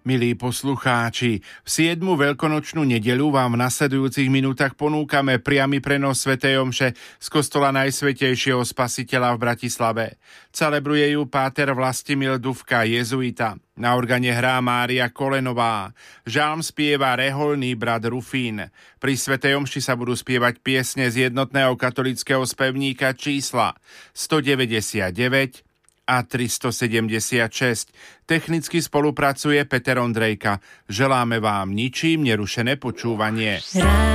Milí poslucháči, v 7. veľkonočnú nedeľu vám v nasledujúcich minútach ponúkame priamy prenos svätej omše z kostola Najsvätejšieho Spasiteľa v Bratislave. Celebruje ju páter Vlastimil Dufka, jezuita. Na organe hrá Mária Kolenová. Žalm spieva rehoľný brat Rufín. Pri svätej omši sa budú spievať piesne z jednotného katolického spevníka čísla 199 a 376. Technicky spolupracuje Peter Ondrejka. Želáme vám ničím nerušené počúvanie.